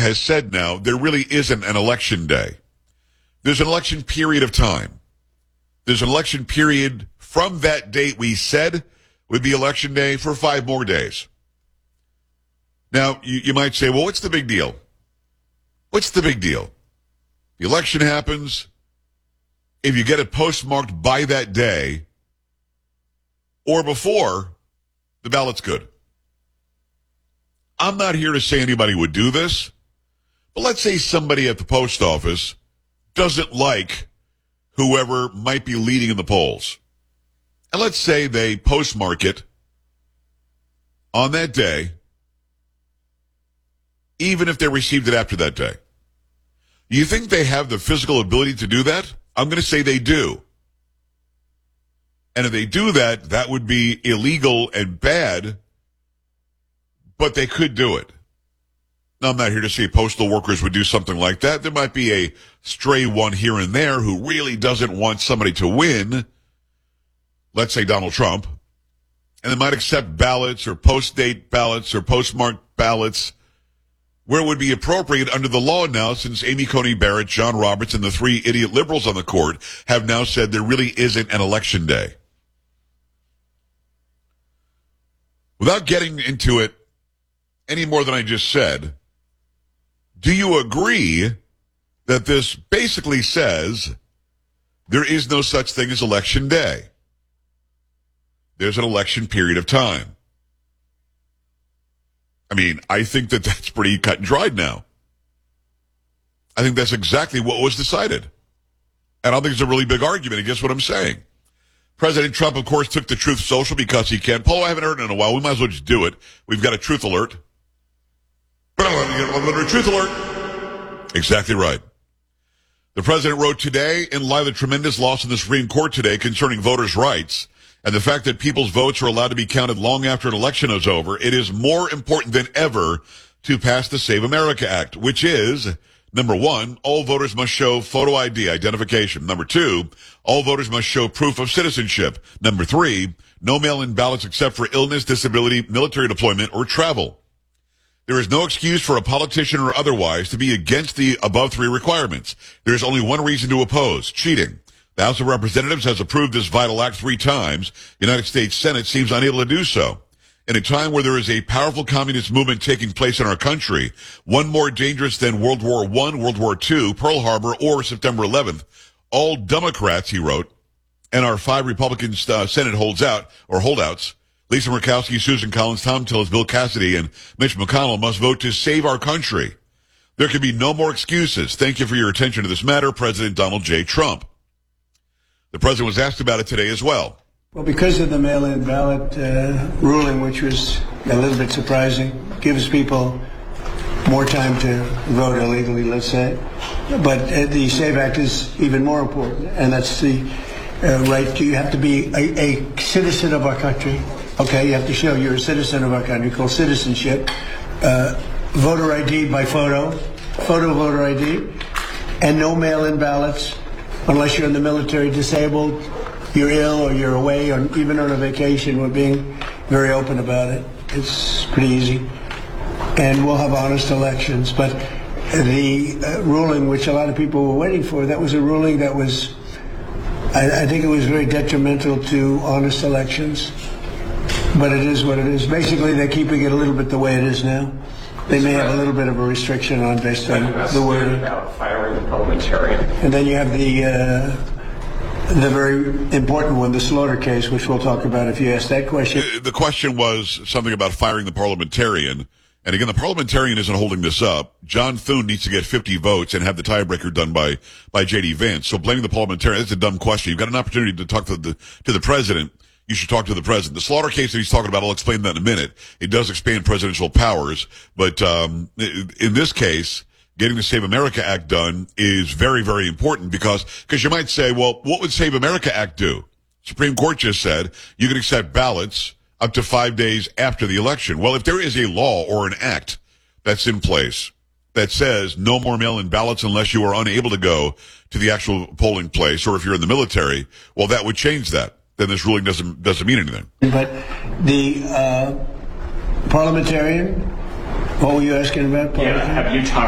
has said now there really isn't an election day. There's an election period of time. There's an election period from that date we said would be election day for 5 more days. Now, you might say, well, what's the big deal? What's the big deal? The election happens. If you get it postmarked by that day or before, the ballot's good. I'm not here to say anybody would do this, but let's say somebody at the post office doesn't like whoever might be leading in the polls. And let's say they postmark it on that day, even if they received it after that day. Do you think they have the physical ability to do that? I'm going to say they do. And if they do that, that would be illegal and bad, but they could do it. Now, I'm not here to say postal workers would do something like that. There might be a stray one here and there who really doesn't want somebody to win, let's say Donald Trump, and they might accept ballots or post-date ballots or postmarked ballots where it would be appropriate under the law now, since Amy Coney Barrett, John Roberts, and the 3 idiot liberals on the court have now said there really isn't an election day. Without getting into it any more than I just said, do you agree that this basically says there is no such thing as election day? There's an election period of time. I mean, I think that that's pretty cut and dried now. I think that's exactly what was decided. And I don't think it's a really big argument against what I'm saying. President Trump, of course, took to Truth Social because he can. Paul, I haven't heard it in a while. We might as well just do it. We've got a truth alert. Truth alert. Exactly right. The president wrote today, in light of the tremendous loss in the Supreme Court today concerning voters' rights, and the fact that people's votes are allowed to be counted long after an election is over, it is more important than ever to pass the Save America Act, which is, number 1, all voters must show photo ID identification. Number 2, all voters must show proof of citizenship. Number 3, no mail-in ballots except for illness, disability, military deployment, or travel. There is no excuse for a politician or otherwise to be against the above 3 requirements. There is only one reason to oppose: cheating. The House of Representatives has approved this vital act 3 times. The United States Senate seems unable to do so. In a time where there is a powerful communist movement taking place in our country, one more dangerous than World War I, World War II, Pearl Harbor, or September 11th, all Democrats, he wrote, and our 5 Republican Senate holdouts, Lisa Murkowski, Susan Collins, Tom Tillis, Bill Cassidy, and Mitch McConnell, must vote to save our country. There can be no more excuses. Thank you for your attention to this matter, President Donald J. Trump. The president was asked about it today as well. Well, because of the mail-in ballot ruling, which was a little bit surprising, gives people more time to vote illegally, let's say. But the SAVE Act is even more important, and that's the right. You have to be a citizen of our country. Okay, you have to show you're a citizen of our country, called citizenship. Voter ID by photo voter ID, and no mail-in ballots unless you're in the military, disabled, you're ill, or you're away, or even on a vacation. We're being very open about it. It's pretty easy. And we'll have honest elections. But the ruling, which a lot of people were waiting for, that was a ruling that was, I think it was very detrimental to honest elections. But it is what it is. Basically, they're keeping it a little bit the way it is now. They may have a little bit of a restriction on based on the wording. About firing the parliamentarian. And then you have the very important one, the Slaughter case, which we'll talk about if you ask that question. The question was something about firing the parliamentarian. And again, the parliamentarian isn't holding this up. John Thune needs to get 50 votes and have the tiebreaker done by J.D. Vance. So blaming the parliamentarian, that's a dumb question. You've got an opportunity to talk to the president. You should talk to the president. The Slaughter case that he's talking about, I'll explain that in a minute. It does expand presidential powers. But in this case, getting the Save America Act done is very, very important because you might say, well, what would Save America Act do? Supreme Court just said you can accept ballots up to 5 days after the election. Well, if there is a law or an act that's in place that says no more mail-in ballots unless you are unable to go to the actual polling place, or if you're in the military, well, that would change that. Then this ruling doesn't mean anything. But the parliamentarian, what were you asking about? Yeah, have you talked